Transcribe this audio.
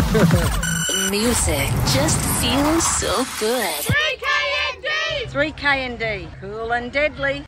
Music just feels so good. 3KND! 3KND. Cool and deadly.